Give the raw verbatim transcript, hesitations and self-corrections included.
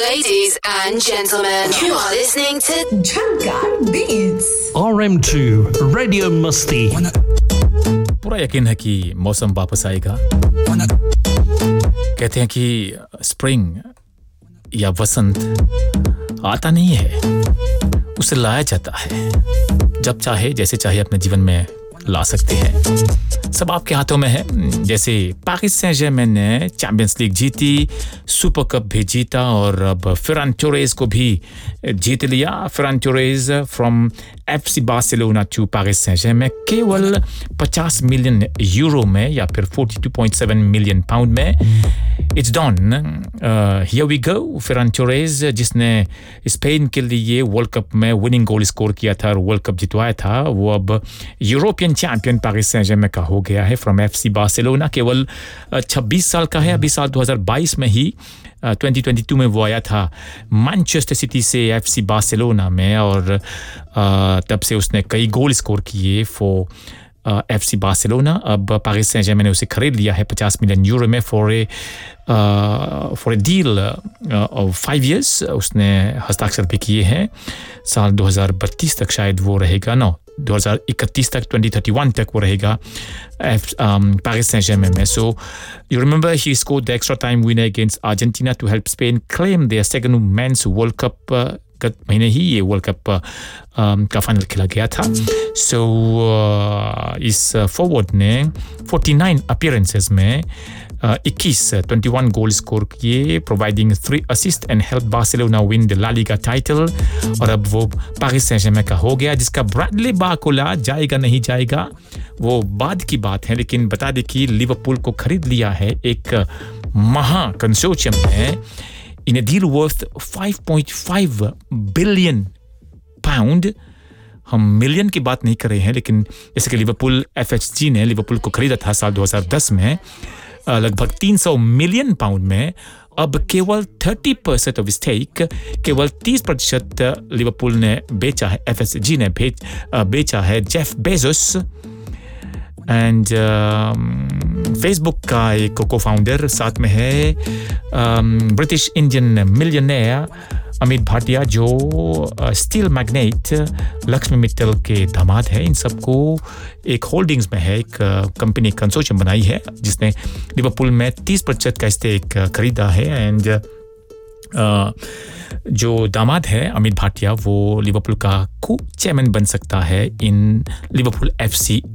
Ladies and gentlemen, you are listening to Jhangar Beats. R M two Radio Musti. पूरा यकीन है कि मौसम वापस आएगा। कहते हैं कि स्प्रिंग या वसंत आता नहीं है, उसे लाया जाता है। जब चाहे जैसे चाहे अपने जीवन में ला सकते हैं। सब आपके हाथों में है। जैसे पारिस सेंट जर्मेन ने चैंपियंस लीग जीती, सुपर कप भी जीता और अब फेरान टोरेस को भी जीत लिया। Ferran Torres from FC Barcelona to Paris Saint Germain केवल पचास मिलियन यूरो में या फिर बयालीस पॉइंट सात मिलियन पाउंड में। It's done, here we go. Ferran Torres जिसने स्पेन के लिए वर्ल्ड कप में विनिंग गोल स्कोर किया था और वर्ल्ड कप जितवाया था, वो अब European champion Paris Saint Germain का हो गया है फ्रॉम एफसी बार्सिलोना। केवल छब्बीस साल का है। अभी साल दो हज़ार बाईस में ही दो हज़ार बाईस में वो आया था मैनचेस्टर सिटी से एफसी बार्सिलोना में और तब से उसने कई गोल स्कोर किए फॉर एफसी बार्सिलोना। अब पारिस सेंट जर्मेन ने उसे खरीद लिया है पचास मिलियन यूरो में for A for a deal of five years. उसने हस्ताक्षर भी किए हैं। साल दो हज़ार बत्तीस तक शायद वो रहेगा, नो दो हज़ार इकतीस तक, दो हज़ार इकतीस तक वो रहेगा पारिस सेंट जर्मेन में। So you remember he scored the extra time winner against Argentina to help Spain claim their second mains world cup. गत महीने ही ये वर्ल्ड कप का फाइनल खेला गया था। सो so, uh, इस फॉरवर्ड ने उनचास अपीयरेंसेस में इक्कीस इक्कीस गोल स्कोर किए, providing three assist and help Barcelona win the La Liga title. और अब वो पारिस सेंट जर्मेन का हो गया, जिसका ब्रैडली बारकोला जाएगा नहीं जाएगा वो बाद की बात है। लेकिन बता दें कि लिवरपूल को खरीद लिया है एक महा कंसोर्शियम में in a deal worth five point five billion pound। हम मिलियन की बात नहीं कर रहे हैं, लेकिन जैसे कि लिवरपूल एफएचजी ने लिवरपूल को खरीदा था साल दो हज़ार दस में लगभग तीन सौ मिलियन पाउंड में। अब केवल तीस परसेंट ऑफ स्टेक, केवल तीस प्रतिशत लिवरपूल ने बेचा है, एफएचजी ने बेचा है जेफ बेजोस। एंड फेसबुक का एक को फाउंडर साथ में है British Indian millionaire Amit Bhatia, जो स्टील मैग्नेट लक्ष्मी मित्तल के दामाद है। इन सबको एक होल्डिंग्स में है, एक कंपनी कंसोर्शियम बनाई है जिसने लिवरपूल में तीस प्रतिशत का स्टेक खरीदा है। एंड uh, जो दामाद है अमित भाटिया, वो लिवरपूल का को चेयरमैन बन सकता है इन लिवरपूल एफसी